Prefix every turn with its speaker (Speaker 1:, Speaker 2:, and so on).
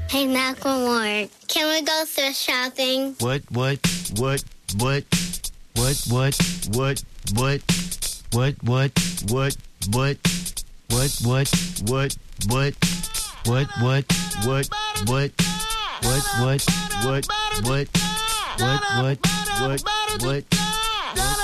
Speaker 1: Hey, Macklemore, can we go thrift shopping?
Speaker 2: What?